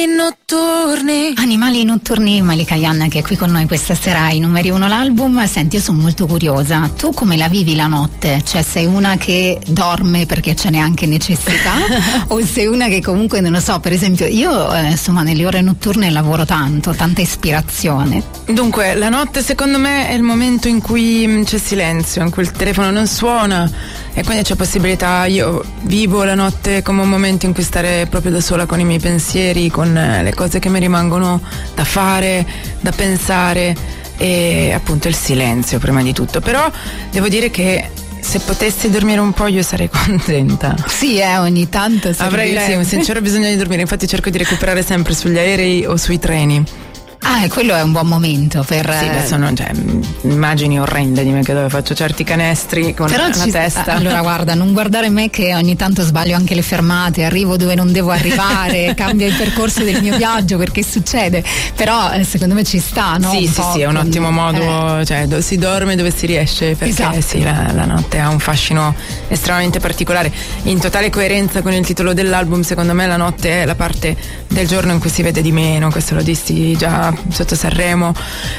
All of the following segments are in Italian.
Notturni. Animali notturni, Malika Ayane che è qui con noi questa sera ai numeri 1 l'album. Senti, io sono molto curiosa, tu come la vivi la notte? Cioè, sei una che dorme perché ce n'è anche necessità o sei una che comunque, non lo so, per esempio io insomma nelle ore notturne lavoro tanto, tanta ispirazione. Dunque, la notte secondo me è il momento in cui c'è silenzio, in cui il telefono non suona e quindi c'è possibilità. Io vivo la notte come un momento in cui stare proprio da sola con i miei pensieri, con le cose che mi rimangono da fare, da pensare, e appunto il silenzio prima di tutto. Però devo dire che se potessi dormire un po' io sarei contenta. Sì, ogni tanto avrei un sincero bisogno di dormire, infatti cerco di recuperare sempre sugli aerei o sui treni. Ah, e quello è un buon momento per... Sì, adesso immagini orrende di me che dove faccio certi canestri con però la testa. Allora guarda, non guardare me che ogni tanto sbaglio anche le fermate, arrivo dove non devo arrivare, cambio il percorso del mio viaggio perché succede, però secondo me ci sta, no? Sì, è un ottimo modo, cioè si dorme dove si riesce, perché esatto. Sì, la notte ha un fascino estremamente particolare, in totale coerenza con il titolo dell'album. Secondo me la notte è la parte del giorno in cui si vede di meno, questo lo dissi già sotto Sanremo,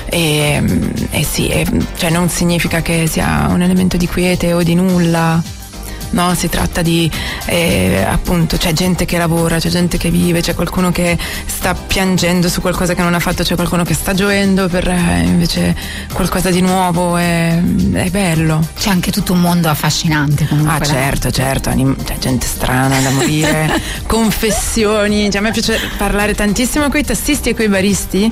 e cioè non significa che sia un elemento di quiete o di nulla, no, si tratta di appunto c'è gente che lavora, c'è gente che vive, c'è qualcuno che sta piangendo su qualcosa che non ha fatto, c'è qualcuno che sta gioendo per invece qualcosa di nuovo, è bello. C'è anche tutto un mondo affascinante comunque. Certo, c'è gente strana da morire, confessioni, cioè a me piace parlare tantissimo con i tassisti e con i baristi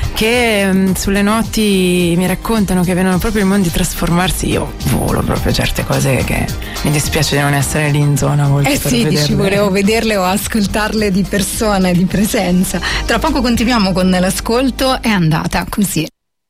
che sulle notti mi raccontano che vedono proprio il mondo trasformarsi. Io volo proprio certe cose che mi dispiace di non essere lì in zona molto per sì, vederle. dici volevo vederle o ascoltarle di persona, di presenza. Tra poco continuiamo con l'ascolto, è andata così.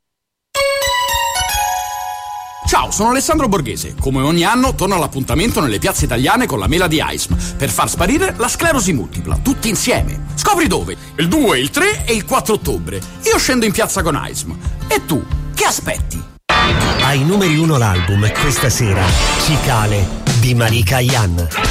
Ciao, sono Alessandro Borghese. Come ogni anno torno all'appuntamento nelle piazze italiane con la mela di AISM per far sparire la sclerosi multipla, tutti insieme. Scopri dove? Il 2, il 3 e il 4 ottobre. Io scendo in piazza con AISM. E tu, che aspetti? Ai numeri 1 l'album questa sera, Cicale di Malika Ayane.